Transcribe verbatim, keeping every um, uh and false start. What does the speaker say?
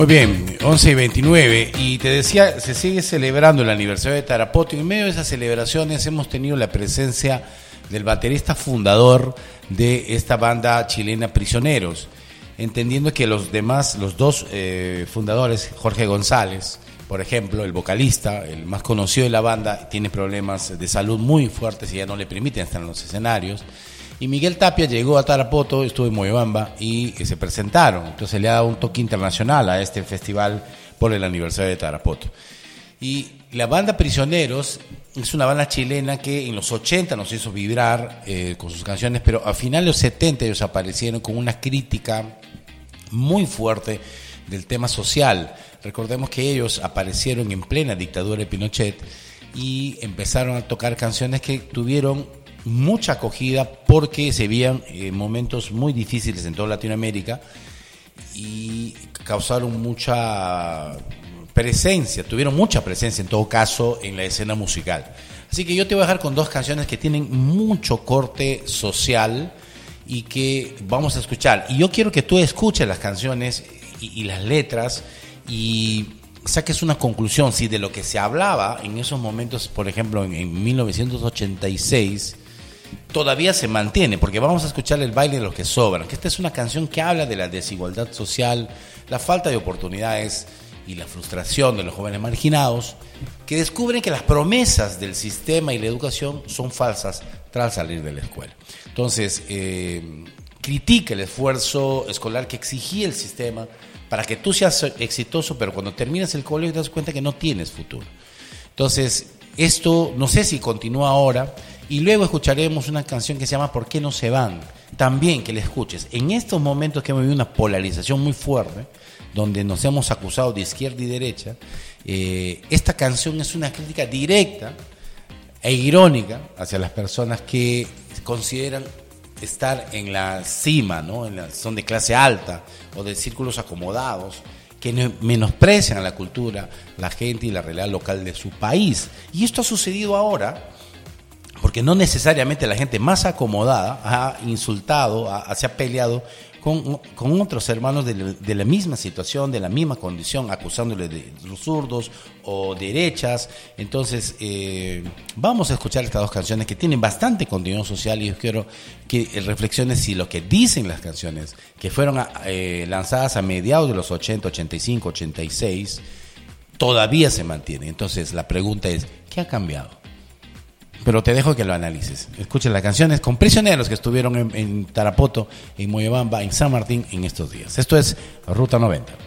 Muy bien, once y veintinueve, y te decía, se sigue celebrando el aniversario de Tarapoto, y en medio de esas celebraciones hemos tenido la presencia del baterista fundador de esta banda chilena Prisioneros, entendiendo que los demás, los dos eh, fundadores, Jorge González, por ejemplo, el vocalista, el más conocido de la banda, tiene problemas de salud muy fuertes y ya no le permiten estar en los escenarios. Y Miguel Tapia llegó a Tarapoto, estuvo en Moyobamba y se presentaron. Entonces le ha dado un toque internacional a este festival por el aniversario de Tarapoto. Y la banda Prisioneros es una banda chilena que en los ochenta nos hizo vibrar eh, con sus canciones, pero a finales de los setenta ellos aparecieron con una crítica muy fuerte del tema social. Recordemos que ellos aparecieron en plena dictadura de Pinochet y empezaron a tocar canciones que tuvieron mucha acogida porque se veían eh, momentos muy difíciles en toda Latinoamérica y causaron mucha presencia, tuvieron mucha presencia en todo caso en la escena musical. Así que yo te voy a dejar con dos canciones que tienen mucho corte social y que vamos a escuchar. Y yo quiero que tú escuches las canciones y, y las letras y saques una conclusión si de lo que se hablaba en esos momentos, por ejemplo en, en mil novecientos ochenta y seis, todavía se mantiene, porque vamos a escuchar El baile de los que sobran, que esta es una canción que habla de la desigualdad social, la falta de oportunidades y la frustración de los jóvenes marginados, que descubren que las promesas del sistema y la educación son falsas tras salir de la escuela. Entonces, eh, critica el esfuerzo escolar que exigía el sistema para que tú seas exitoso, pero cuando terminas el colegio te das cuenta que no tienes futuro. Entonces, esto no sé si continúa ahora, y luego escucharemos una canción que se llama ¿Por qué no se van? También que la escuches. En estos momentos que hemos vivido una polarización muy fuerte, donde nos hemos acusado de izquierda y derecha, eh, esta canción es una crítica directa e irónica hacia las personas que consideran estar en la cima, ¿no? En la, son de clase alta o de círculos acomodados, que menosprecian a la cultura, la gente y la realidad local de su país. Y esto ha sucedido ahora porque no necesariamente la gente más acomodada ha insultado, ha, se ha peleado con, con otros hermanos de, de la misma situación, de la misma condición, acusándole de zurdos o derechas. Entonces, eh, vamos a escuchar estas dos canciones que tienen bastante contenido social y yo quiero que reflexiones si lo que dicen las canciones, que fueron eh, lanzadas a mediados de los ochenta, ochenta y cinco, ochenta y seis, todavía se mantienen. Entonces, la pregunta es, ¿qué ha cambiado? Pero te dejo que lo analices. Escuchen las canciones con Prisioneros que estuvieron en, en Tarapoto, en Moyobamba, en San Martín en estos días. Esto es Ruta noventa.